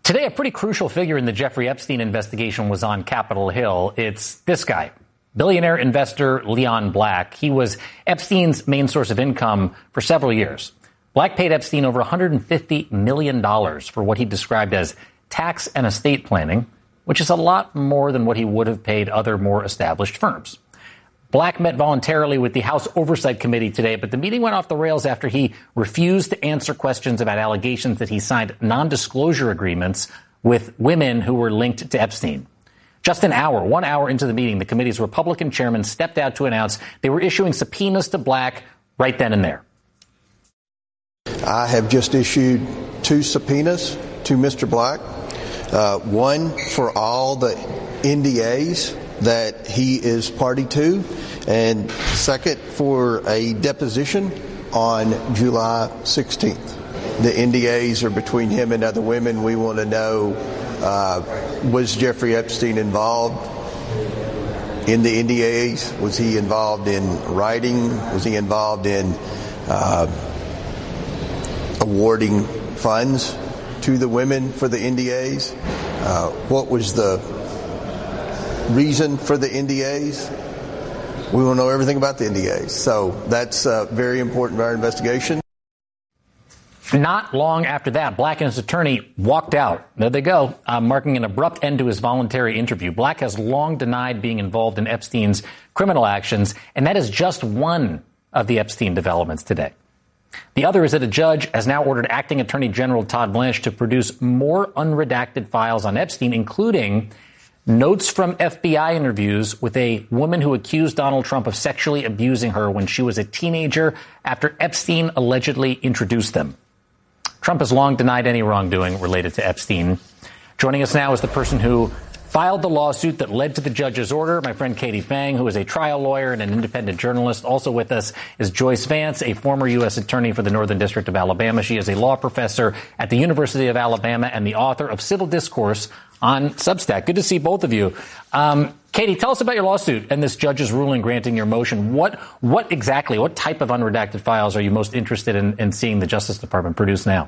Today, a pretty crucial figure in the Jeffrey Epstein investigation was on Capitol Hill. It's this guy, billionaire investor Leon Black. He was Epstein's main source of income for several years. Black paid Epstein over $150 million for what he described as tax and estate planning, which is a lot more than what he would have paid other more established firms. Black met voluntarily with the House Oversight Committee today, but the meeting went off the rails after he refused to answer questions about allegations that he signed non-disclosure agreements with women who were linked to Epstein. Just 1 hour into the meeting, the committee's Republican chairman stepped out to announce they were issuing subpoenas to Black right then and there. I have just issued 2 subpoenas to Mr. Black, one for all the NDAs that he is party to, and second for a deposition on July 16th. The NDAs are between him and other women. We want to know, was Jeffrey Epstein involved in the NDAs? Was he involved in writing? Was he involved in awarding funds to the women for the NDAs? What was the reason for the NDAs? We will know everything about the NDAs. So that's very important to our investigation. Not long after that, Black and his attorney walked out. There they go, marking an abrupt end to his voluntary interview. Black has long denied being involved in Epstein's criminal actions, and that is just one of the Epstein developments today. The other is that a judge has now ordered Acting Attorney General Todd Blanche to produce more unredacted files on Epstein, including notes from FBI interviews with a woman who accused Donald Trump of sexually abusing her when she was a teenager after Epstein allegedly introduced them. Trump has long denied any wrongdoing related to Epstein. Joining us now is the person who filed the lawsuit that led to the judge's order, my friend Katie Phang, who is a trial lawyer and an independent journalist. Also with us is Joyce Vance, a former U.S. attorney for the Northern District of Alabama. She is a law professor at the University of Alabama and the author of Civil Discourse on Substack. Good to see both of you. Katie, tell us about your lawsuit and this judge's ruling granting your motion. What type of unredacted files are you most interested in seeing the Justice Department produce now?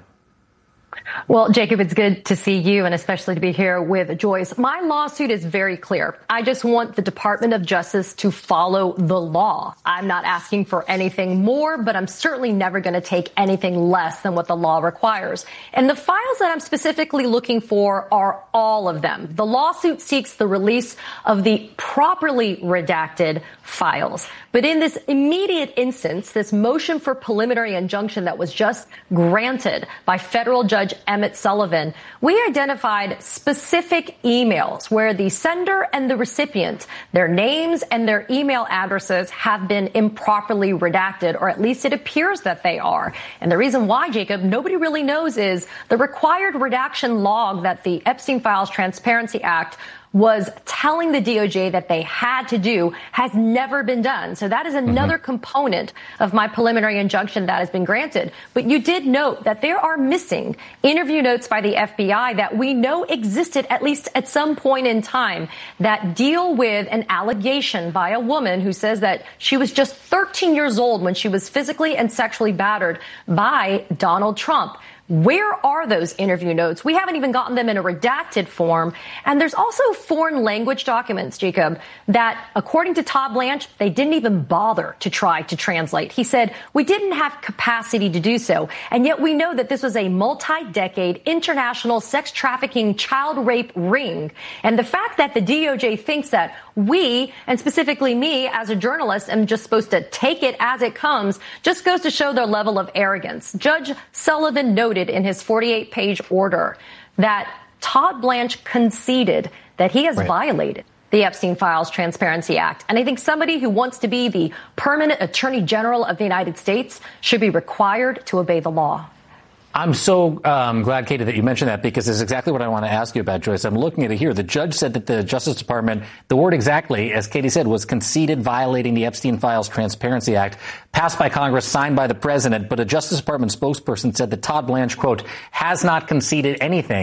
Well, Jacob, it's good to see you and especially to be here with Joyce. My lawsuit is very clear. I just want the Department of Justice to follow the law. I'm not asking for anything more, but I'm certainly never going to take anything less than what the law requires. And the files that I'm specifically looking for are all of them. The lawsuit seeks the release of the properly redacted files. But in this immediate instance, this motion for preliminary injunction that was just granted by federal Judge Emmett Sullivan, we identified specific emails where the sender and the recipient, their names and their email addresses have been improperly redacted, or at least it appears that they are. And the reason why, Jacob, nobody really knows is the required redaction log that the Epstein Files Transparency Act was telling the DOJ that they had to do has never been done. So that is another component of my preliminary injunction that has been granted. But you did note that there are missing interview notes by the FBI that we know existed at least at some point in time that deal with an allegation by a woman who says that she was just 13 years old when she was physically and sexually battered by Donald Trump. Where are those interview notes? We haven't even gotten them in a redacted form. And there's also foreign language documents, Jacob, that, according to Todd Blanche, they didn't even bother to try to translate. He said, we didn't have capacity to do so. And yet we know that this was a multi-decade international sex trafficking child rape ring. And the fact that the DOJ thinks that we, and specifically me as a journalist, am just supposed to take it as it comes just goes to show their level of arrogance. Judge Sullivan noted in his 48-page order that Todd Blanche conceded that he has violated the Epstein Files Transparency Act. And I think somebody who wants to be the permanent Attorney General of the United States should be required to obey the law. I'm so glad, Katie, that you mentioned that, because it's exactly what I want to ask you about, Joyce. I'm looking at it here. The judge said that the Justice Department, the word exactly, as Katie said, was conceded violating the Epstein Files Transparency Act, passed by Congress, signed by the president. But a Justice Department spokesperson said that Todd Blanche, quote, has not conceded anything.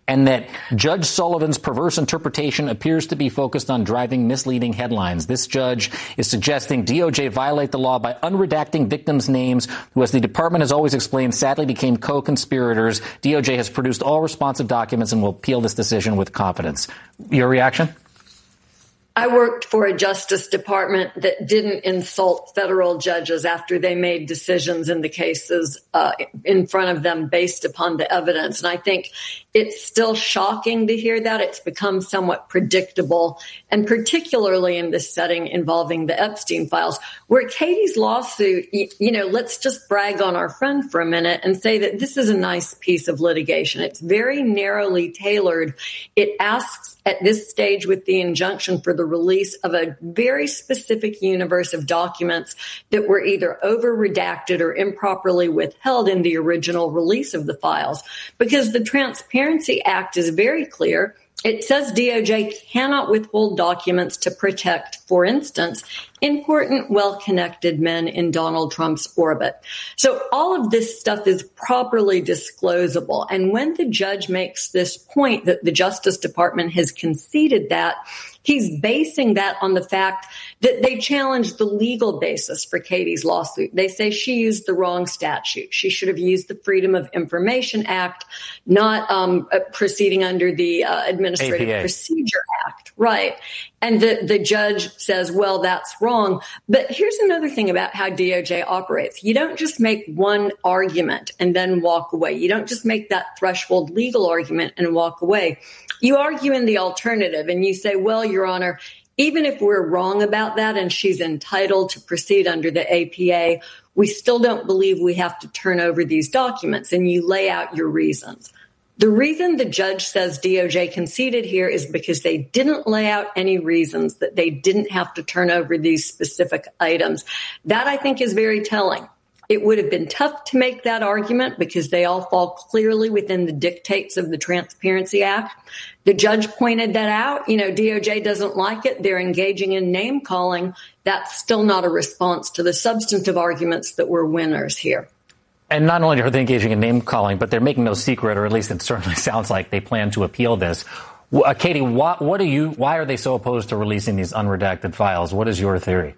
and that Judge Sullivan's perverse interpretation appears to be focused on driving misleading headlines. This judge is suggesting DOJ violate the law by unredacting victims' names, who, as the department has always explained, sadly became co-conspirators. DOJ has produced all responsive documents and will appeal this decision with confidence. Your reaction? I worked for a Justice Department that didn't insult federal judges after they made decisions in the cases in front of them based upon the evidence. And I think it's still shocking to hear that. It's become somewhat predictable, and particularly in this setting involving the Epstein files, where Katie's lawsuit, let's just brag on our friend for a minute and say that this is a nice piece of litigation. It's very narrowly tailored. It asks at this stage with the injunction for the release of a very specific universe of documents that were either over-redacted or improperly withheld in the original release of the files. Because the Transparency Act is very clear. It says DOJ cannot withhold documents to protect, for instance, important, well-connected men in Donald Trump's orbit. So all of this stuff is properly disclosable. And when the judge makes this point that the Justice Department has conceded that, he's basing that on the fact that they challenged the legal basis for Katie's lawsuit. They say she used the wrong statute. She should have used the Freedom of Information Act, not proceeding under the Administrative APA. Procedure Act. Right. And the judge says, well, that's wrong. But here's another thing about how DOJ operates. You don't just make one argument and then walk away. You don't just make that threshold legal argument and walk away. You argue in the alternative and you say, well, Your Honor, even if we're wrong about that and she's entitled to proceed under the APA, we still don't believe we have to turn over these documents. And you lay out your reasons. The reason the judge says DOJ conceded here is because they didn't lay out any reasons that they didn't have to turn over these specific items. That, I think, is very telling. It would have been tough to make that argument because they all fall clearly within the dictates of the Transparency Act. The judge pointed that out. DOJ doesn't like it. They're engaging in name calling. That's still not a response to the substantive arguments that were winners here. And not only are they engaging in name calling, but they're making no secret, or at least it certainly sounds like they plan to appeal this. Katie, why are they so opposed to releasing these unredacted files? What is your theory?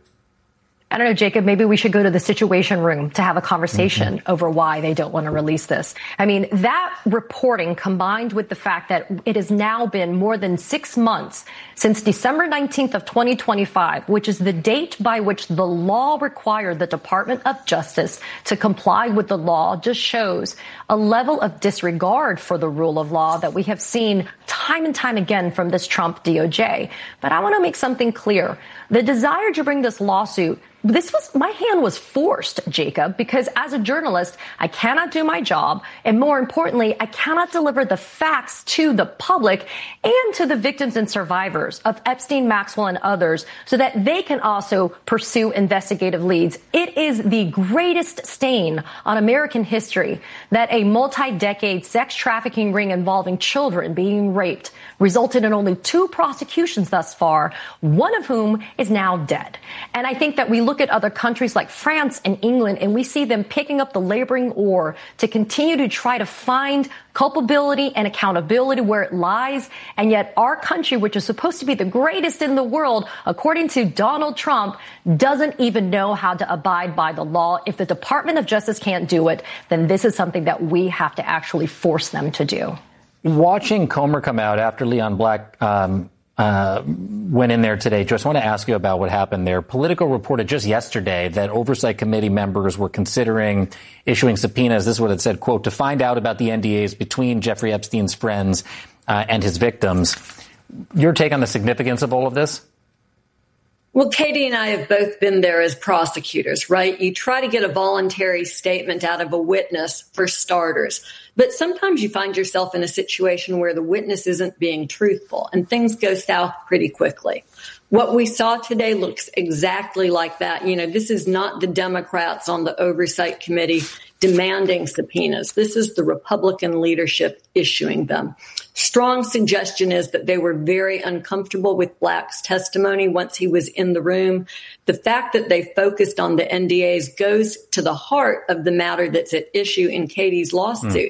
I don't know, Jacob, maybe we should go to the Situation Room to have a conversation over why they don't want to release this. I mean, that reporting combined with the fact that it has now been more than 6 months since December 19th of 2025, which is the date by which the law required the Department of Justice to comply with the law, just shows a level of disregard for the rule of law that we have seen time and time again from this Trump DOJ. But I want to make something clear. The desire to bring this lawsuit, my hand was forced, Jacob, because as a journalist, I cannot do my job. And more importantly, I cannot deliver the facts to the public and to the victims and survivors of Epstein, Maxwell, and others so that they can also pursue investigative leads. It is the greatest stain on American history that a multi-decade sex trafficking ring involving children being raped resulted in only 2 prosecutions thus far, one of whom is now dead. And I think that we look at other countries like France and England, and we see them picking up the laboring oar to continue to try to find culpability and accountability where it lies. And yet our country, which is supposed to be the greatest in the world, according to Donald Trump, doesn't even know how to abide by the law. If the Department of Justice can't do it, then this is something that we have to actually force them to do. Watching Comer come out after Leon Black went in there today, just want to ask you about what happened there. Politico reported just yesterday that Oversight Committee members were considering issuing subpoenas. This is what it said, quote, to find out about the NDAs between Jeffrey Epstein's friends and his victims. Your take on the significance of all of this? Well, Katie and I have both been there as prosecutors, right? You try to get a voluntary statement out of a witness for starters, but sometimes you find yourself in a situation where the witness isn't being truthful and things go south pretty quickly. What we saw today looks exactly like that. This is not the Democrats on the Oversight Committee demanding subpoenas. This is the Republican leadership issuing them. Strong suggestion is that they were very uncomfortable with Black's testimony once he was in the room. The fact that they focused on the NDAs goes to the heart of the matter that's at issue in Katie's lawsuit.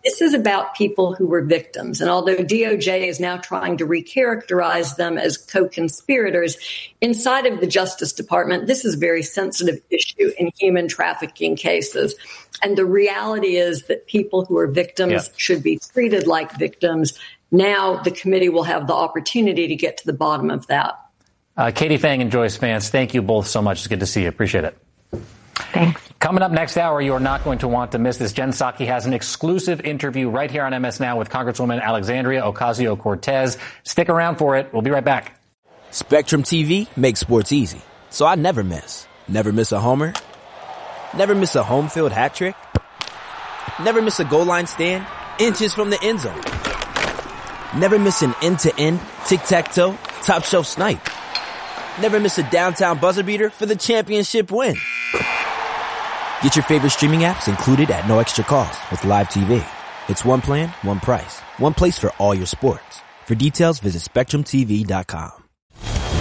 This is about people who were victims. And although DOJ is now trying to recharacterize them as co-conspirators, inside of the Justice Department, this is a very sensitive issue in human trafficking cases. And the reality is that people who are victims should be treated like victims. Now the committee will have the opportunity to get to the bottom of that. Katie Phang and Joyce Vance, thank you both so much. It's good to see you. Appreciate it. Thanks. Coming up next hour, you are not going to want to miss this. Jen Psaki has an exclusive interview right here on MS Now with Congresswoman Alexandria Ocasio-Cortez. Stick around for it. We'll be right back. Spectrum TV makes sports easy, so I never miss. Never miss a homer. Never miss a home field hat trick. Never miss a goal line stand inches from the end zone. Never miss an end-to-end, tic-tac-toe, top shelf snipe. Never miss a downtown buzzer beater for the championship win. Get your favorite streaming apps included at no extra cost with Live TV. It's one plan, one price, one place for all your sports. For details, visit SpectrumTV.com.